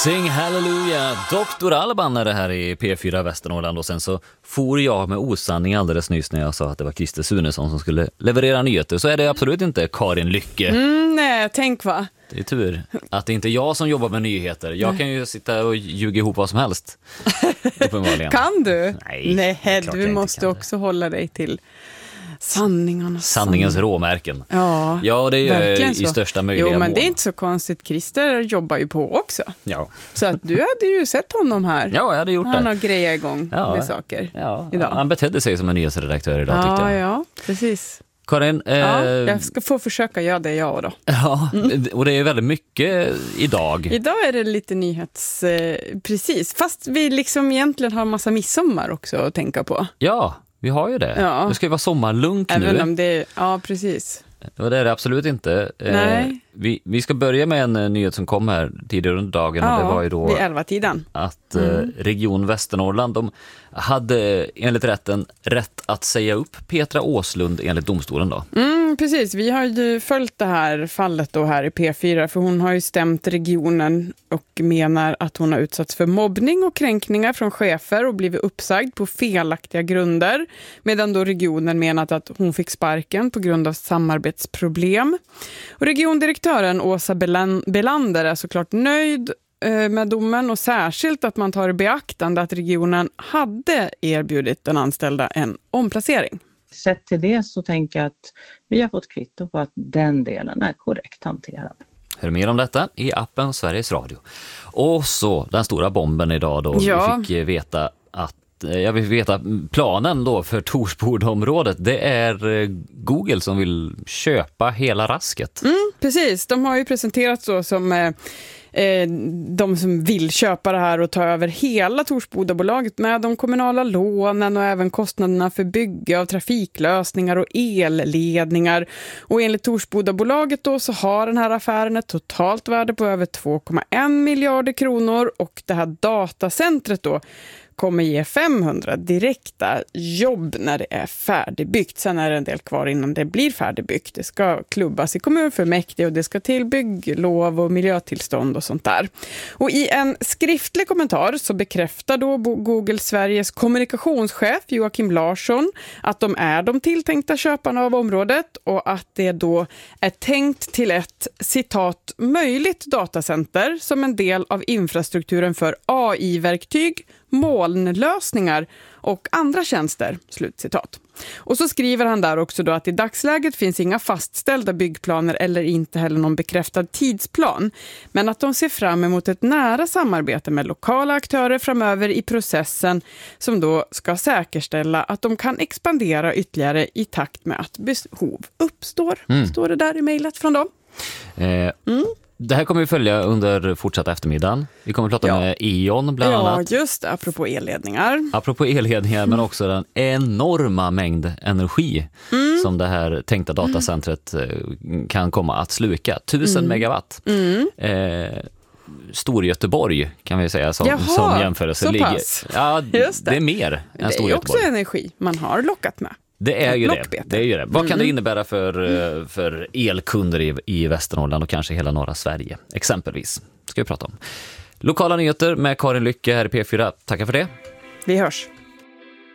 Sing Hallelujah. Dr. Alban är det här i P4 Västernorrland. Och sen så for jag med osanning alldeles nyss när jag sa att det var Christer Sunesson som skulle leverera nyheter. Så är det absolut inte Karin Lycke. Nej, tänk va. Det är tur att det inte är jag som jobbar med nyheter. Jag kan ju sitta och ljuga ihop vad som helst. Kan du? Nej, du måste också hålla dig till sanningens råmärken. Ja, det är ju i största möjliga Jo, men mån. det är inte så konstigt. Christer jobbar ju på också. Ja. Så att du hade ju sett honom här. Ja, jag hade gjort det. Han har grejer igång med saker idag. Han betedde sig som en nyhetsredaktör idag, tyckte jag. Ja, precis. Karin, jag ska få försöka göra det jag då. Ja, och det är väldigt mycket idag. Idag är det lite precis. Fast vi liksom egentligen har en massa midsommar också att tänka på. Ja, vi har ju det. Det ska ju vara sommarlunk nu. Även om det, ja precis. Och det är det absolut inte. Nej. Vi ska börja med en nyhet som kom här tidigare under dagen. Och det var ju då vid 11-tiden. Att Region Västernorrland, de hade enligt rätten rätt att säga upp Petra Åslund enligt domstolen då. Precis, vi har ju följt det här fallet då här i P4, för hon har ju stämt regionen och menar att hon har utsatts för mobbning och kränkningar från chefer och blivit uppsagd på felaktiga grunder, medan då regionen menat att hon fick sparken på grund av samarbetsproblem. Och regiondirektören Åsa Belander är såklart nöjd med domen, och särskilt att man tar i beaktande att regionen hade erbjudit den anställda en omplacering. Sett till det så tänker jag att vi har fått kvitto på att den delen är korrekt hanterad. Hör mer om detta i appen Sveriges Radio. Och så den stora bomben idag då. Vi fick veta att jag vill veta planen då för Torsbodområdet. Det är Google som vill köpa hela rasket. Precis, de har ju presenterats så som de som vill köpa det här och ta över hela Torsbodabolaget med de kommunala lånen och även kostnaderna för bygge av trafiklösningar och elledningar. Och enligt Torsbodabolaget då så har den här affären ett totalt värde på över 2,1 miljarder kronor, och det här datacentret då kommer ge 500 direkta jobb när det är färdigbyggt. Sen är det en del kvar innan det blir färdigbyggt. Det ska klubbas i kommunfullmäktige och det ska till bygglov och miljötillstånd och sånt där. Och i en skriftlig kommentar så bekräftar då Google Sveriges kommunikationschef Joakim Larsson att de är de tilltänkta köparna av området, och att det då är tänkt till ett citat möjligt datacenter som en del av infrastrukturen för AI-verktyg, molnlösningar och andra tjänster, slutcitat. Och så skriver han där också då att i dagsläget finns inga fastställda byggplaner eller inte heller någon bekräftad tidsplan, men att de ser fram emot ett nära samarbete med lokala aktörer framöver i processen som då ska säkerställa att de kan expandera ytterligare i takt med att behov uppstår. Står det där i mejlet från dem. Det här kommer vi följa under fortsatta eftermiddagen. Vi kommer att prata med E.ON bland annat. Ja, just det. Apropå elledningar. Men också den enorma mängd energi som det här tänkta datacentret kan komma att sluka. 1000 megawatt. Storgöteborg kan vi säga som jämförelse. Så ligger. pass. Ja, det är mer än Storgöteborg. Det är också energi man har lockat med. Det är ju det. Vad kan det innebära för elkunder i Västernorrland och kanske hela norra Sverige exempelvis? Ska vi prata om. Lokala nyheter med Karin Lycke här i P4. Tackar för det. Vi hörs.